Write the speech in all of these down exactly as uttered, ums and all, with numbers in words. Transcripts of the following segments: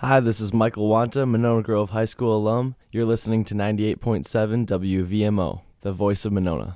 Hi, this is Michael Wanta, Monona Grove High School alum. You're listening to ninety-eight point seven W V M O, the voice of Monona.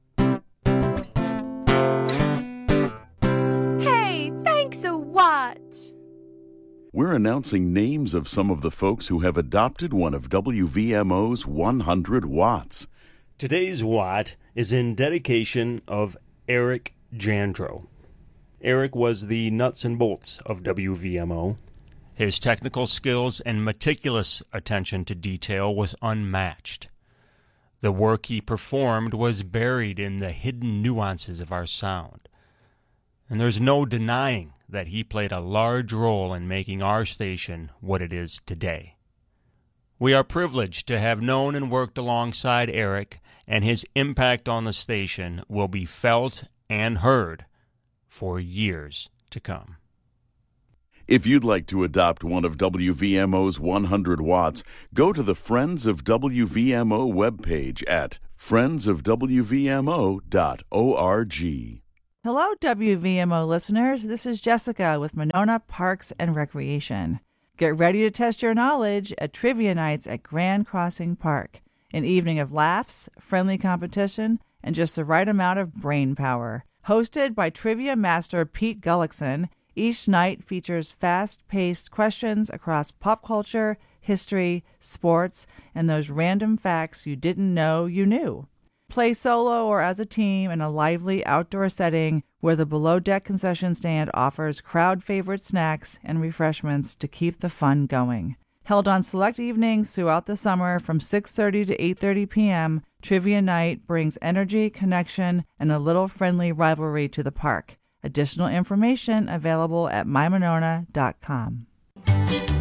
Hey, thanks a what? We're announcing names of some of the folks who have adopted one of W V M O's one hundred watts. Today's Watt is in dedication of Eric Jandro. Eric was the nuts and bolts of W V M O. His technical skills and meticulous attention to detail was unmatched. The work he performed was buried in the hidden nuances of our sound. And there's no denying that he played a large role in making our station what it is today. We are privileged to have known and worked alongside Eric, and his impact on the station will be felt and heard for years to come. If you'd like to adopt one of W V M O's one hundred watts, go to the Friends of W V M O webpage at friends of w v m o dot org. Hello, W V M O listeners. This is Jessica with Monona Parks and Recreation. Get ready to test your knowledge at Trivia Nights at Grand Crossing Park. An evening of laughs, friendly competition, and just the right amount of brain power. Hosted by trivia master Pete Gullickson, each night features fast-paced questions across pop culture, history, sports, and those random facts you didn't know you knew. Play solo or as a team in a lively outdoor setting where the below-deck concession stand offers crowd-favorite snacks and refreshments to keep the fun going. Held on select evenings throughout the summer from six thirty to eight thirty p.m., Trivia Night brings energy, connection, and a little friendly rivalry to the park. Additional information available at my monona dot com.